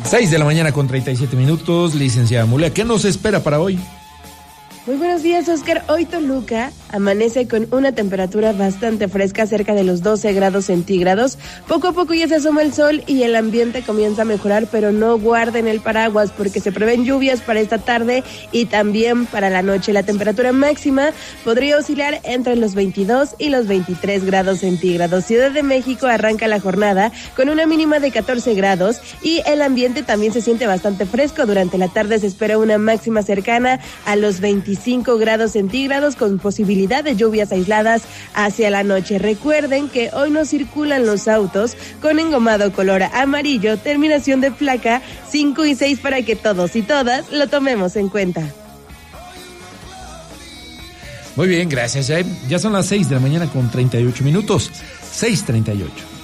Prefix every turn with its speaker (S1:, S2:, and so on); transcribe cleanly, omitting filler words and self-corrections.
S1: 6 de la mañana con 37 minutos, licenciada Mulea, ¿qué nos espera para hoy?
S2: Muy buenos días, Oscar. Hoy Toluca amanece con una temperatura bastante fresca, cerca de los 12 grados centígrados. Poco a poco ya se asoma el sol y el ambiente comienza a mejorar, pero no guarden el paraguas porque se prevén lluvias para esta tarde y también para la noche. La temperatura máxima podría oscilar entre los 22 y los 23 grados centígrados. Ciudad de México arranca la jornada con una mínima de 14 grados y el ambiente también se siente bastante fresco. Durante la tarde se espera una máxima cercana a los 25 grados centígrados con posibilidad de lluvias aisladas hacia la noche. Recuerden que hoy no circulan los autos con engomado color amarillo, terminación de placa 5 y 6 para que todos y todas lo tomemos en cuenta.
S1: Muy bien, gracias. Ya son las 6 de la mañana con 38 minutos. 6:38.